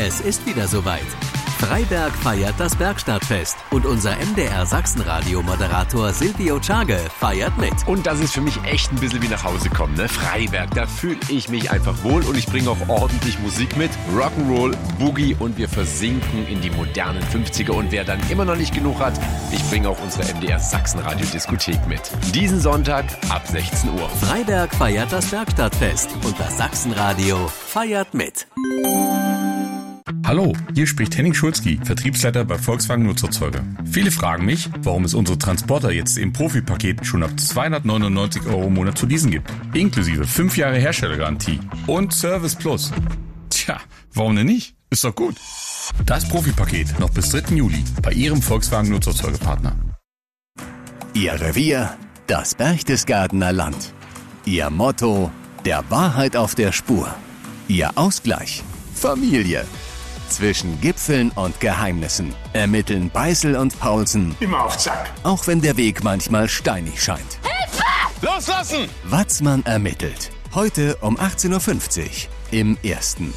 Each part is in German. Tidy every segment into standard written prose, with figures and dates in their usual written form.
Es ist wieder soweit. Freiberg feiert das Bergstadtfest und unser MDR Sachsenradio-Moderator Silvio Czage feiert mit. Und das ist für mich echt ein bisschen wie nach Hause kommen, ne? Freiberg, da fühle ich mich einfach wohl und ich bringe auch ordentlich Musik mit. Rock'n'Roll, Boogie und wir versinken in die modernen 50er. Und wer dann immer noch nicht genug hat, ich bringe auch unsere MDR Sachsenradio-Diskothek mit. Diesen Sonntag ab 16 Uhr. Freiberg feiert das Bergstadtfest und das Sachsenradio feiert mit. Hallo, hier spricht Henning Schulzki, Vertriebsleiter bei Volkswagen Nutzerzeuger. Viele fragen mich, warum es unsere Transporter jetzt im Profi-Paket schon ab 299 € im Monat zu leasen gibt. Inklusive 5 Jahre Herstellergarantie und Service Plus. Tja, warum denn nicht? Ist doch gut. Das Profi-Paket noch bis 3. Juli bei Ihrem Volkswagen Nutzerzeugerpartner. Ihr Revier, das Berchtesgadener Land. Ihr Motto, der Wahrheit auf der Spur. Ihr Ausgleich, Familie. Zwischen Gipfeln und Geheimnissen ermitteln Beißel und Paulsen. Immer auf Zack. Auch wenn der Weg manchmal steinig scheint. Hilfe! Loslassen! Watzmann ermittelt. Heute um 18.50 Uhr im Ersten.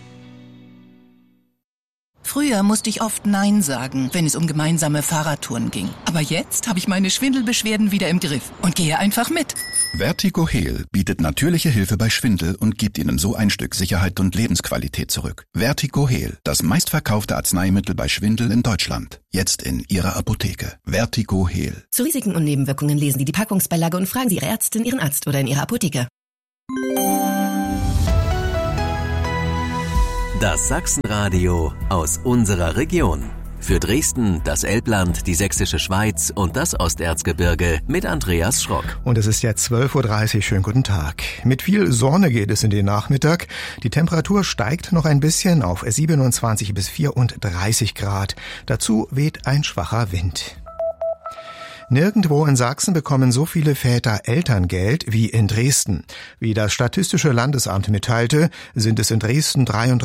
Früher musste ich oft Nein sagen, wenn es um gemeinsame Fahrradtouren ging. Aber jetzt habe ich meine Schwindelbeschwerden wieder im Griff und gehe einfach mit. Vertigo Heal bietet natürliche Hilfe bei Schwindel und gibt Ihnen so ein Stück Sicherheit und Lebensqualität zurück. Vertigo Heal, das meistverkaufte Arzneimittel bei Schwindel in Deutschland. Jetzt in Ihrer Apotheke. Vertigo Heal. Zu Risiken und Nebenwirkungen lesen Sie die Packungsbeilage und fragen Sie Ihre Ärztin, Ihren Arzt oder in Ihrer Apotheke. Das Sachsenradio aus unserer Region. Für Dresden, das Elbland, die Sächsische Schweiz und das Osterzgebirge mit Andreas Schrock. Und es ist jetzt 12.30 Uhr. Schönen guten Tag. Mit viel Sonne geht es in den Nachmittag. Die Temperatur steigt noch ein bisschen auf 27 bis 34 Grad. Dazu weht ein schwacher Wind. Nirgendwo in Sachsen bekommen so viele Väter Elterngeld wie in Dresden. Wie das Statistische Landesamt mitteilte, sind es in Dresden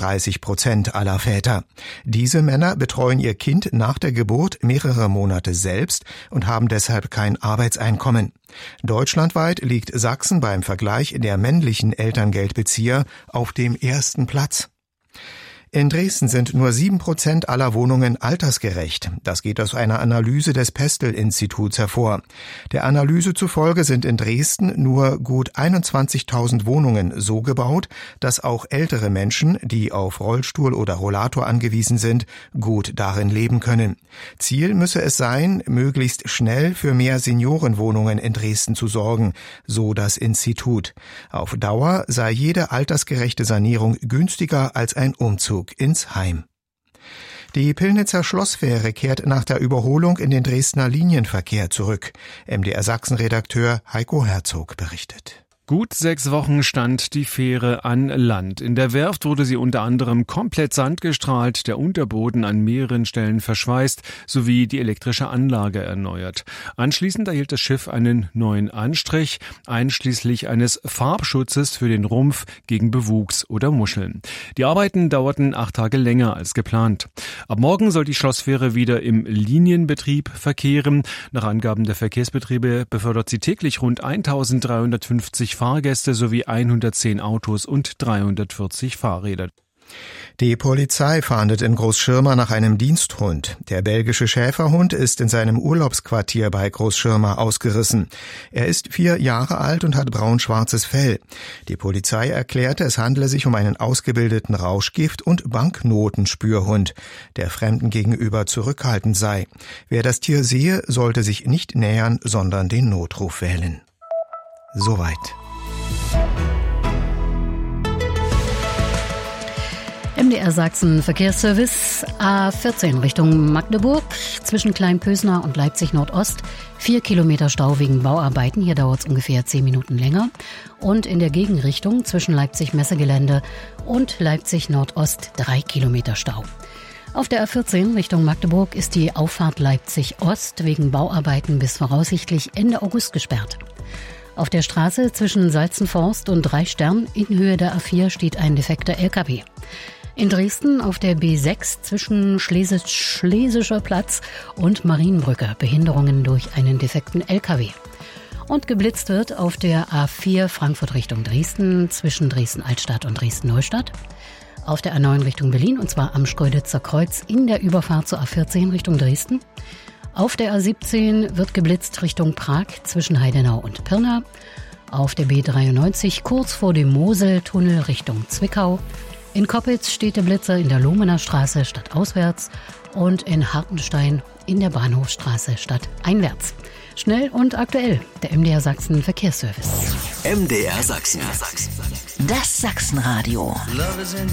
33% aller Väter. Diese Männer betreuen ihr Kind nach der Geburt mehrere Monate selbst und haben deshalb kein Arbeitseinkommen. Deutschlandweit liegt Sachsen beim Vergleich der männlichen Elterngeldbezieher auf dem ersten Platz. In Dresden sind nur 7% aller Wohnungen altersgerecht. Das geht aus einer Analyse des Pestel-Instituts hervor. Der Analyse zufolge sind in Dresden nur gut 21.000 Wohnungen so gebaut, dass auch ältere Menschen, die auf Rollstuhl oder Rollator angewiesen sind, gut darin leben können. Ziel müsse es sein, möglichst schnell für mehr Seniorenwohnungen in Dresden zu sorgen, so das Institut. Auf Dauer sei jede altersgerechte Sanierung günstiger als ein Umzug ins Heim. Die Pillnitzer Schlossfähre kehrt nach der Überholung in den Dresdner Linienverkehr zurück. MDR Sachsen-Redakteur Heiko Herzog berichtet. Gut 6 Wochen stand die Fähre an Land. In der Werft wurde sie unter anderem komplett sandgestrahlt, der Unterboden an mehreren Stellen verschweißt sowie die elektrische Anlage erneuert. Anschließend erhielt das Schiff einen neuen Anstrich, einschließlich eines Farbschutzes für den Rumpf gegen Bewuchs oder Muscheln. Die Arbeiten dauerten 8 Tage länger als geplant. Ab morgen soll die Schlossfähre wieder im Linienbetrieb verkehren. Nach Angaben der Verkehrsbetriebe befördert sie täglich rund 1.350 Fahrgäste sowie 110 Autos und 340 Fahrräder. Die Polizei fahndet in Großschirma nach einem Diensthund. Der belgische Schäferhund ist in seinem Urlaubsquartier bei Großschirma ausgerissen. Er ist 4 Jahre alt und hat braun-schwarzes Fell. Die Polizei erklärte, es handele sich um einen ausgebildeten Rauschgift- und Banknotenspürhund, der Fremden gegenüber zurückhaltend sei. Wer das Tier sehe, sollte sich nicht nähern, sondern den Notruf wählen. Soweit. MDR Sachsen Verkehrsservice A14 Richtung Magdeburg zwischen Kleinpösner und Leipzig Nordost 4 Kilometer Stau wegen Bauarbeiten. Hier dauert es ungefähr 10 Minuten länger. Und in der Gegenrichtung zwischen Leipzig Messegelände und Leipzig Nordost 3 Kilometer Stau. Auf der A14 Richtung Magdeburg ist die Auffahrt Leipzig Ost wegen Bauarbeiten bis voraussichtlich Ende August gesperrt. Auf der Straße zwischen Salzenforst und Dreistern in Höhe der A4 steht ein defekter LKW. In Dresden auf der B6 zwischen Schlesischer Platz und Marienbrücke Behinderungen durch einen defekten LKW. Und geblitzt wird auf der A4 Frankfurt Richtung Dresden zwischen Dresden-Altstadt und Dresden-Neustadt. Auf der A9 Richtung Berlin, und zwar am Schkeuditzer Kreuz in der Überfahrt zur A14 Richtung Dresden. Auf der A17 wird geblitzt Richtung Prag zwischen Heidenau und Pirna. Auf der B93 kurz vor dem Moseltunnel Richtung Zwickau. In Koppitz steht der Blitzer in der Lohmener Straße stadtauswärts und in Hartenstein in der Bahnhofstraße stadteinwärts. Schnell und aktuell, der MDR Sachsen Verkehrsservice. MDR Sachsen. Das Sachsenradio. Love is in